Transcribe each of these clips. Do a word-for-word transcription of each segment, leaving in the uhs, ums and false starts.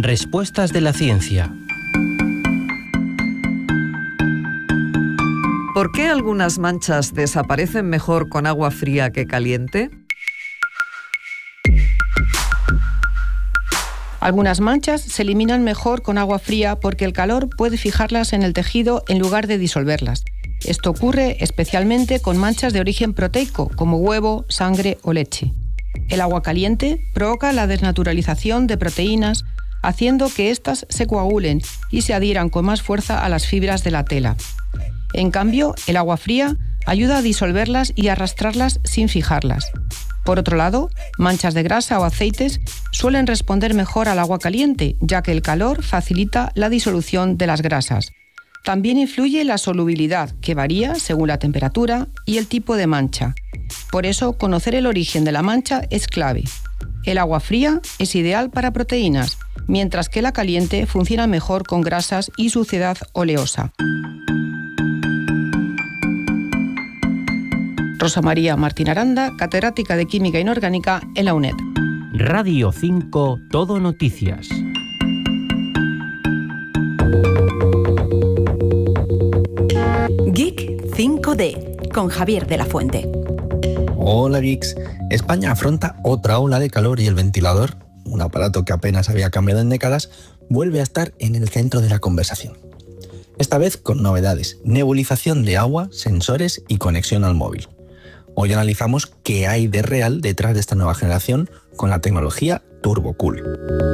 Respuestas de la ciencia. ¿Por qué algunas manchas desaparecen mejor con agua fría que caliente? Algunas manchas se eliminan mejor con agua fría porque el calor puede fijarlas en el tejido en lugar de disolverlas. Esto ocurre especialmente con manchas de origen proteico, como huevo, sangre o leche. El agua caliente provoca la desnaturalización de proteínas, haciendo que éstas se coagulen y se adhieran con más fuerza a las fibras de la tela. En cambio, el agua fría ayuda a disolverlas y arrastrarlas sin fijarlas. Por otro lado, manchas de grasa o aceites suelen responder mejor al agua caliente, ya que el calor facilita la disolución de las grasas. También influye la solubilidad, que varía según la temperatura y el tipo de mancha. Por eso, conocer el origen de la mancha es clave. El agua fría es ideal para proteínas, mientras que la caliente funciona mejor con grasas y suciedad oleosa. Rosa María Martín Aranda, catedrática de Química Inorgánica en la UNED. Radio cinco, Todo Noticias. Geek cinco D, con Javier de la Fuente. Hola geeks, España afronta otra ola de calor y el ventilador, un aparato que apenas había cambiado en décadas, vuelve a estar en el centro de la conversación. Esta vez con novedades, nebulización de agua, sensores y conexión al móvil. Hoy analizamos qué hay de real detrás de esta nueva generación con la tecnología TurboCool.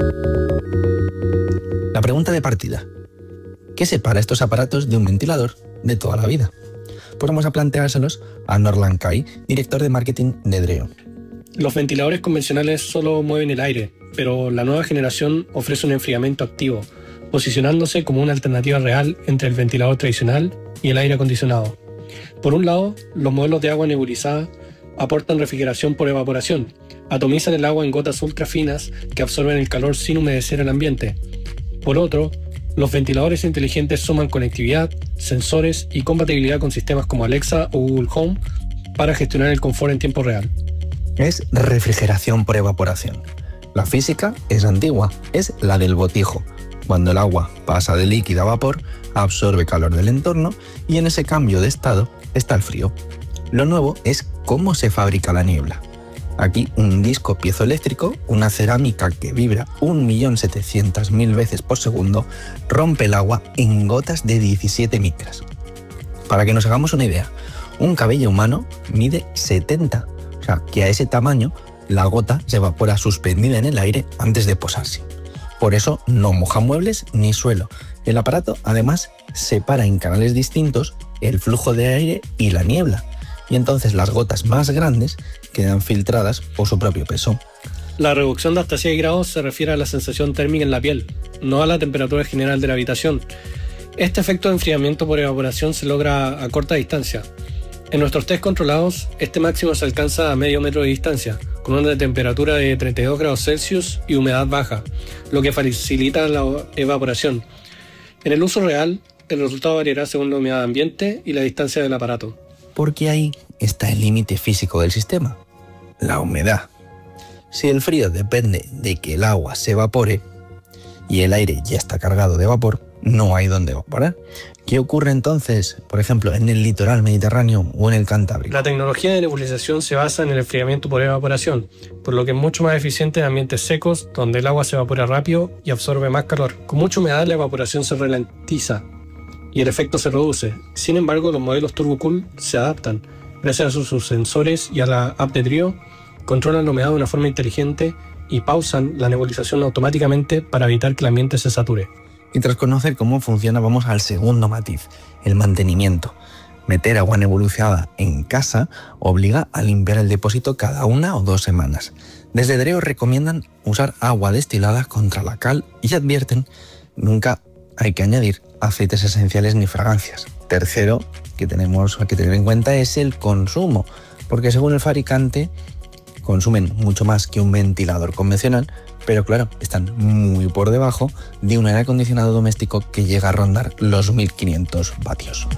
La pregunta de partida: ¿qué separa estos aparatos de un ventilador de toda la vida? Pues vamos a planteárselos a Norlan Cai, director de marketing de Dreo. Los ventiladores convencionales solo mueven el aire, pero la nueva generación ofrece un enfriamiento activo, posicionándose como una alternativa real entre el ventilador tradicional y el aire acondicionado. Por un lado, los modelos de agua nebulizada aportan refrigeración por evaporación, atomizan el agua en gotas ultra finas que absorben el calor sin humedecer el ambiente. Por otro, los ventiladores inteligentes suman conectividad, sensores y compatibilidad con sistemas como Alexa o Google Home para gestionar el confort en tiempo real. Es refrigeración por evaporación. La física es antigua, es la del botijo. Cuando el agua pasa de líquido a vapor, absorbe calor del entorno y en ese cambio de estado está el frío. Lo nuevo es cómo se fabrica la niebla. Aquí un disco piezoeléctrico, una cerámica que vibra un millón setecientas mil veces por segundo, rompe el agua en gotas de diecisiete micras. Para que nos hagamos una idea, un cabello humano mide setenta, o sea que a ese tamaño la gota se evapora suspendida en el aire antes de posarse. Por eso no moja muebles ni suelo. El aparato además separa en canales distintos el flujo de aire y la niebla, y entonces las gotas más grandes quedan filtradas por su propio peso. La reducción de hasta seis grados se refiere a la sensación térmica en la piel, no a la temperatura general de la habitación. Este efecto de enfriamiento por evaporación se logra a corta distancia. En nuestros test controlados, este máximo se alcanza a medio metro de distancia, con una temperatura de treinta y dos grados Celsius y humedad baja, lo que facilita la evaporación. En el uso real, el resultado variará según la humedad ambiente y la distancia del aparato. Porque ahí está el límite físico del sistema, la humedad. Si el frío depende de que el agua se evapore y el aire ya está cargado de vapor, no hay dónde evaporar. ¿Qué ocurre entonces, por ejemplo, en el litoral mediterráneo o en el Cantábrico? La tecnología de nebulización se basa en el enfriamiento por evaporación, por lo que es mucho más eficiente en ambientes secos, donde el agua se evapora rápido y absorbe más calor. Con mucha humedad la evaporación se ralentiza y el efecto se reduce. Sin embargo, los modelos TurboCool se adaptan. Gracias a sus sensores y a la app de Dreo, controlan la humedad de una forma inteligente y pausan la nebulización automáticamente para evitar que el ambiente se sature. Y tras conocer cómo funciona, vamos al segundo matiz, el mantenimiento. Meter agua nebulizada en casa obliga a limpiar el depósito cada una o dos semanas. Desde Dreo recomiendan usar agua destilada contra la cal y advierten, nunca hay que añadir aceites esenciales ni fragancias. Tercero, que tenemos que tener en cuenta es el consumo, porque según el fabricante consumen mucho más que un ventilador convencional, pero claro, están muy por debajo de un aire acondicionado doméstico que llega a rondar los mil quinientos vatios.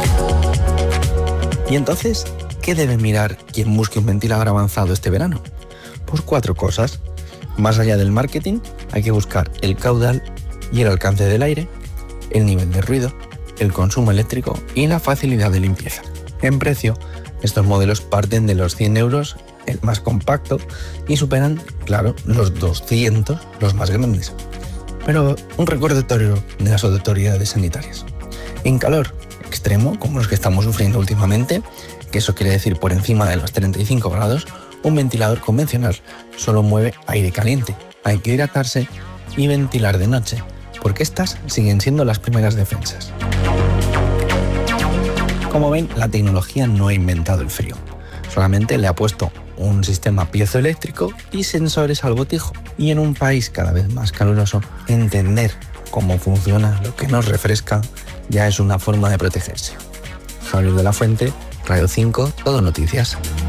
¿Y entonces qué debe mirar quien busque un ventilador avanzado este verano? Pues cuatro cosas. Más allá del marketing, hay que buscar el caudal y el alcance del aire, el nivel de ruido, el consumo eléctrico y la facilidad de limpieza. En precio, estos modelos parten de los cien euros, el más compacto, y superan, claro, los doscientos, los más grandes. Pero un recordatorio de las autoridades sanitarias. En calor extremo, como los que estamos sufriendo últimamente, que eso quiere decir por encima de los treinta y cinco grados, un ventilador convencional solo mueve aire caliente. Hay que hidratarse y ventilar de noche, porque estas siguen siendo las primeras defensas. Como ven, la tecnología no ha inventado el frío, solamente le ha puesto un sistema piezoeléctrico y sensores al botijo. Y en un país cada vez más caluroso, entender cómo funciona lo que nos refresca ya es una forma de protegerse. Javier de la Fuente, Radio cinco, Todo Noticias.